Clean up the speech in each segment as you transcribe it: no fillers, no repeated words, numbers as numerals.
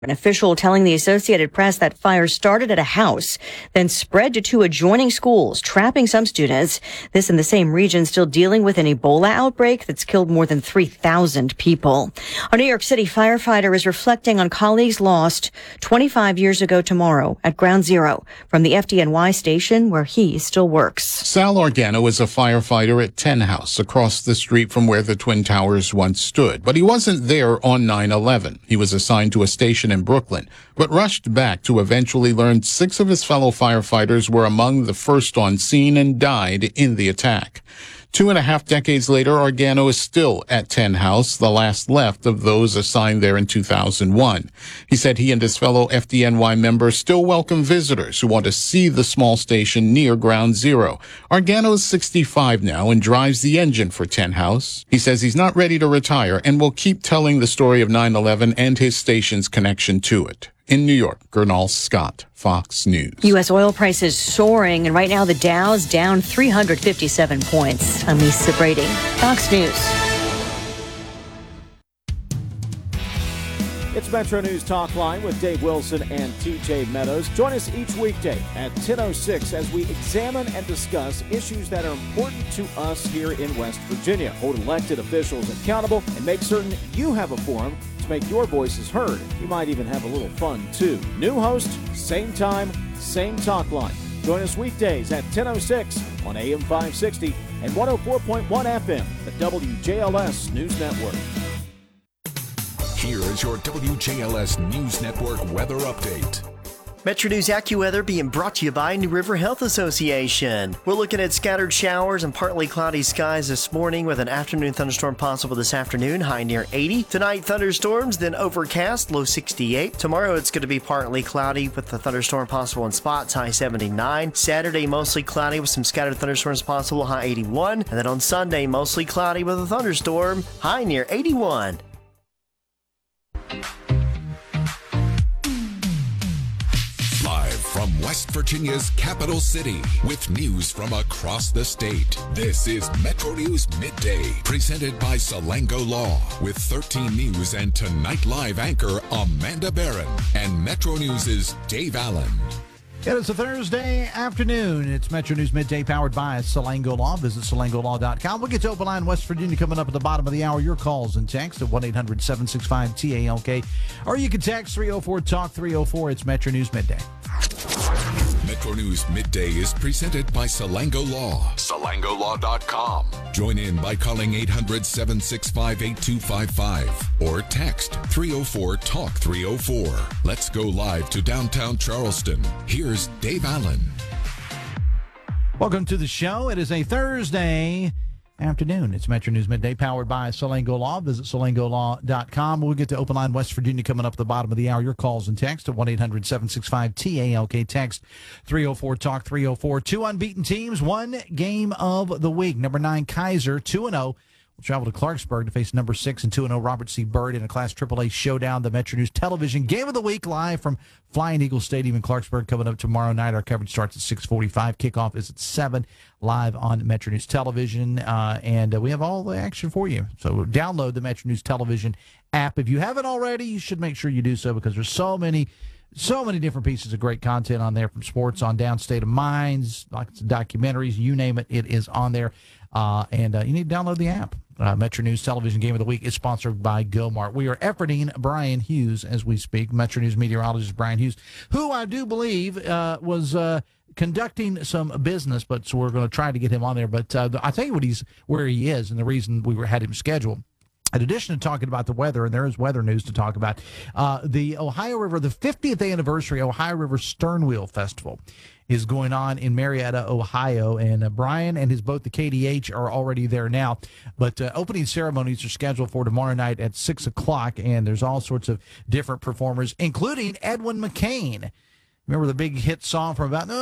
An official telling the Associated Press that fire started at a house, then spread to two adjoining schools, trapping some students. This in the same region still dealing with an Ebola outbreak that's killed more than 3,000 people. A New York City firefighter is reflecting on colleagues lost 25 years ago tomorrow at Ground Zero from the FDNY station where he still works. Sal Organo is a firefighter at Ten House across the street from where the Twin Towers once stood, but he wasn't there on 9/11. He was assigned to a station in Brooklyn, but rushed back to eventually learn 6 of his fellow firefighters were among the first on scene and died in the attack. 2.5 decades later, Organo is still at Ten House, the last left of those assigned there in 2001. He said he and his fellow FDNY members still welcome visitors who want to see the small station near Ground Zero. Organo is 65 now and drives the engine for Ten House. He says he's not ready to retire and will keep telling the story of 9/11 and his station's connection to it. In New York, Gernal Scott, Fox News. U.S. oil prices soaring, and right now the Dow's down 357 points. I'm Lisa Brady, Fox News. It's Metro News Talk Line with Dave Wilson and TJ Meadows. Join us each weekday at 10:06 as we examine and discuss issues that are important to us here in West Virginia. Hold elected officials accountable and make certain you have a forum to make your voices heard. You might even have a little fun, too. New host, same time, same talk line. Join us weekdays at 10:06 on AM 560 and 104.1 FM, the WJLS News Network. Here is your WJLS News Network weather update. Metro News AccuWeather being brought to you by New River Health Association. We're looking at scattered showers and partly cloudy skies this morning with an afternoon thunderstorm possible this afternoon, high near 80. Tonight, thunderstorms, then overcast, low 68. Tomorrow, it's going to be partly cloudy with a thunderstorm possible in spots, high 79. Saturday, mostly cloudy with some scattered thunderstorms possible, high 81. And then on Sunday, mostly cloudy with a thunderstorm, high near 81. Live from West Virginia's capital city with news from across the state. This is Metro News Midday, presented by Salango Law with 13 News and Tonight Live anchor Amanda Barron and Metro News' Dave Allen. It is a Thursday afternoon. It's Metro News Midday powered by Salango Law. Visit salangolaw.com. We'll get to Open Line West Virginia coming up at the bottom of the hour. Your calls and text at 1-800-765-TALK. Or you can text 304-TALK-304. It's Metro News Midday. Metro News Midday is presented by Salango Law. SalangoLaw.com. Join in by calling 800-765-8255 or text 304-TALK-304. Let's go live to downtown Charleston. Here's Dave Allen. Welcome to the show. It is a Thursday afternoon. It's Metro News Midday powered by Salango Law. Visit salangolaw.com. We'll get to Open Line West Virginia coming up at the bottom of the hour. Your calls and text at 1-800-765-TALK. Text 304-TALK-304. 2 unbeaten teams, 1 game of the week. Number 9, Kaiser, 2-0. Will travel to Clarksburg to face number 6 and 2-0 Robert C. Byrd in a Class AAA showdown. The Metro News Television Game of the Week live from Flying Eagle Stadium in Clarksburg coming up tomorrow night. Our coverage starts at 6:45. Kickoff is at 7 live on Metro News Television. And we have all the action for you. So download the Metro News Television app. If you haven't already, you should make sure you do so because there's so many different pieces of great content on there, from sports on down, State of Minds, like documentaries, you name it, it is on there. And you need to download the app. Metro News Television Game of the Week is sponsored by GoMart. We are efforting Brian Hughes as we speak, Metro News meteorologist Brian Hughes, who I do believe was conducting some business, but so we're going to try to get him on there. But I'll tell you where he is and the reason we had him scheduled. In addition to talking about the weather, and there is weather news to talk about, the Ohio River, the 50th anniversary Ohio River Sternwheel Festival is going on in Marietta, Ohio, and Brian and his boat, the KDH, are already there now. But opening ceremonies are scheduled for tomorrow night at 6 o'clock, and there's all sorts of different performers, including Edwin McCain. Remember the big hit song from about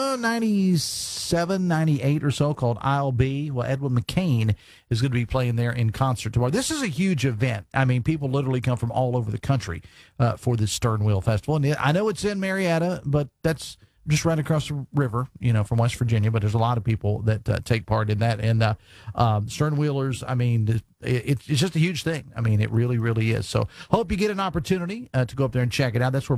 97, 98 or so called I'll Be? Well, Edwin McCain is going to be playing there in concert tomorrow. This is a huge event. I mean, people literally come from all over the country for this Sternwheel Festival. And I know it's in Marietta, but that's just right across the river, from West Virginia, but there's a lot of people that take part in that. And stern wheelers, I mean, it's just a huge thing. I mean, it really, really is. So hope you get an opportunity to go up there and check it out. That's where